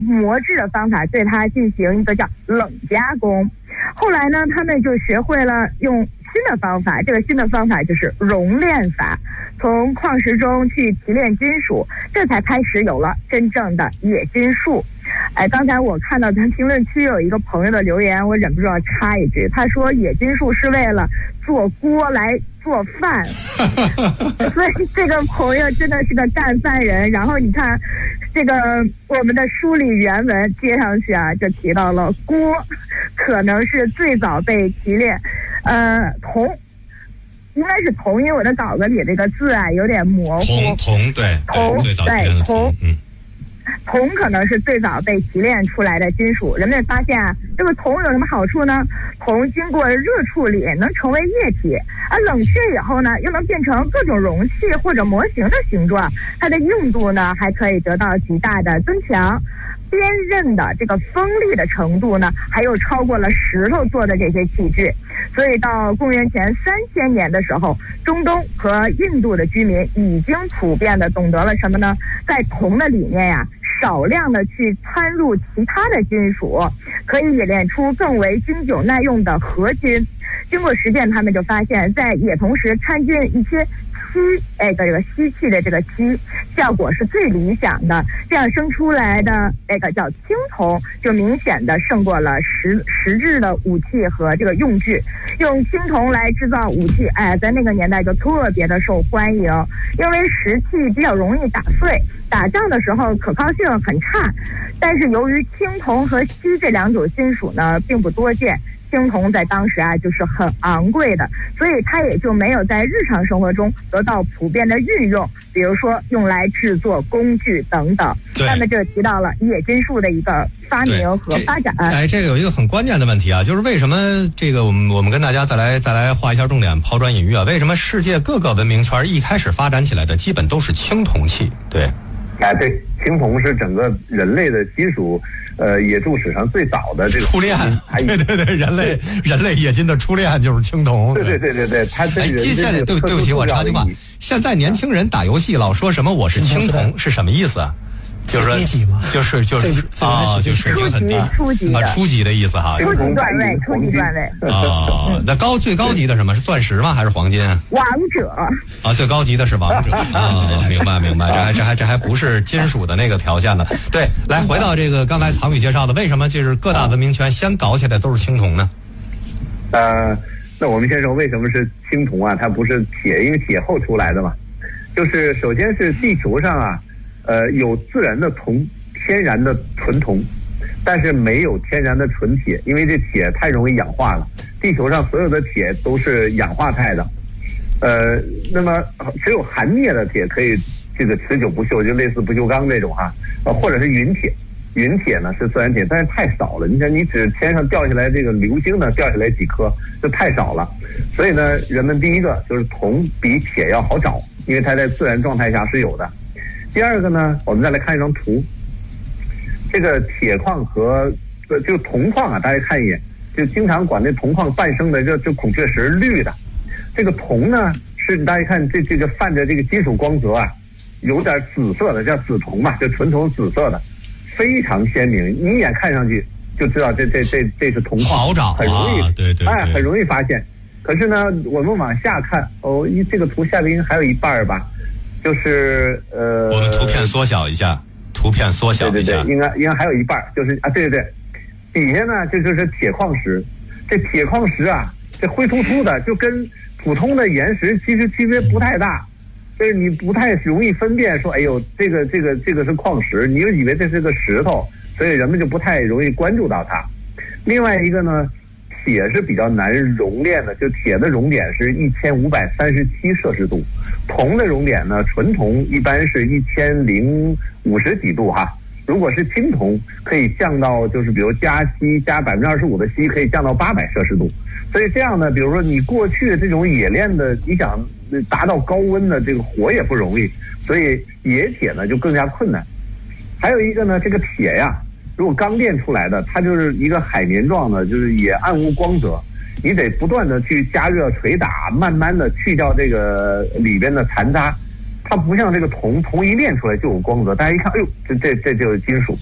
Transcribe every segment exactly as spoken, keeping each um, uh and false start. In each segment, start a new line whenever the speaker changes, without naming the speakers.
磨制的方法对它进行一个叫冷加工。后来呢，他们就学会了用新的方法，这个新的方法就是熔炼法，从矿石中去提炼金属，这才开始有了真正的冶金术。哎，刚才我看到咱评论区有一个朋友的留言，我忍不住要插一句，他说冶金术是为了做锅来做饭，所以这个朋友真的是个干饭人。然后你看这个我们的书里原文接上去啊，就提到了锅可能是最早被提炼，呃，铜应该是铜，因为我的稿子里这个字啊有点模糊。
铜铜对
铜
最早提炼的铜，嗯。
铜可能是最早被提炼出来的金属，人们发现啊，这个铜有什么好处呢？铜经过热处理能成为液体，而冷却以后呢，又能变成各种容器或者模型的形状，它的硬度呢还可以得到极大的增强，坚韧的这个锋利的程度呢，还有超过了石头做的这些器具。所以到公元前三千年的时候，中东和印度的居民已经普遍的懂得了什么呢？在铜的里面呀，少量的去掺入其他的金属，可以冶炼出更为经久耐用的合金。经过实践，他们就发现，在冶铜时掺进一些锡，哎，这个锡器的这个锡，效果是最理想的。这样生出来的那个叫青铜，就明显的胜过了实实质的武器和这个用具。用青铜来制造武器，哎，在那个年代就特别的受欢迎，因为石器比较容易打碎，打仗的时候可靠性很差。但是由于青铜和锡这两种金属呢并不多见，青铜在当时啊就是很昂贵的，所以它也就没有在日常生活中得到普遍的运用，比如说用来制作工具等等。那么这提到了冶金术的一个发明和发展。
哎，这个有一个很关键的问题啊，就是为什么这个我们我们跟大家再来再来画一下重点，抛砖引玉啊？为什么世界各个文明圈一开始发展起来的基本都是青铜器？对，
哎，对，青铜是整个人类的金属。呃，冶铸史上最早的这个
初恋，对对对，人类人类冶金的初恋就是青铜。
对对对对对，它这
哎，接下来对对不起，我插句话，现在年轻人打游戏老说什么我是青铜，是什么意思啊？就是说，就是就是啊，就水平很低，
初级
啊，初级的意思哈，
初级段位，初级段位
啊。那高最高级的什么是钻石吗？还是黄金？
王者
啊，最高级的是王者啊，明白明白，这还这还这还不是金属的那个条件呢。对，来回到这个刚才藏宇介绍的，为什么就是各大文明圈先搞起来都是青铜呢？
呃，那我们先说为什么是青铜啊？它不是铁，因为铁后出来的嘛。就是首先是地球上啊。呃，有自然的铜，天然的纯铜，但是没有天然的纯铁，因为这铁太容易氧化了。地球上所有的铁都是氧化态的，呃，那么只有含镍的铁可以这个持久不锈，就类似不锈钢这种哈，呃，或者是陨铁。陨铁呢是自然铁，但是太少了。你看，你只天上掉下来这个流星呢，掉下来几颗，就太少了。所以呢，人们第一个就是铜比铁要好找，因为它在自然状态下是有的。第二个呢，我们再来看一张图，这个铁矿和呃就铜矿啊，大家看一眼，就经常管这铜矿伴生的这这孔雀石绿的，这个铜呢是大家看这这个泛着这个金属光泽啊，有点紫色的，叫紫铜嘛，就纯铜紫色的，非常鲜明，你一眼看上去就知道这这这这是铜矿，
好找啊，
很容易，
对对对，
哎，很容易发现。可是呢，我们往下看，哦，一这个图下边还有一半吧。就是呃，
我们图片缩小一下，图片缩小一下，
对对对，应该应该还有一半，就是啊，对对对，底下呢这就是铁矿石，这铁矿石啊，这灰秃秃的，就跟普通的岩石其实区别不太大，就是你不太容易分辨说，哎呦，这个这个这个是矿石，你就以为这是个石头，所以人们就不太容易关注到它。另外一个呢，铁是比较难熔炼的，就铁的熔点是一千五百三十七摄氏度，铜的熔点呢，纯铜一般是一千零五十几度哈。如果是青铜，可以降到就是比如加锡加百分之二十五的锡，可以降到八百摄氏度。所以这样呢，比如说你过去的这种冶炼的，你想达到高温的这个火也不容易，所以冶铁呢就更加困难。还有一个呢，这个铁呀。如果刚炼出来的，它就是一个海绵状的，就是也暗无光泽，你得不断的去加热捶打，慢慢的去掉这个里边的残渣。它不像这个铜，铜一炼出来就有光泽，大家一看，哎呦，这这这就是金属。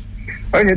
而且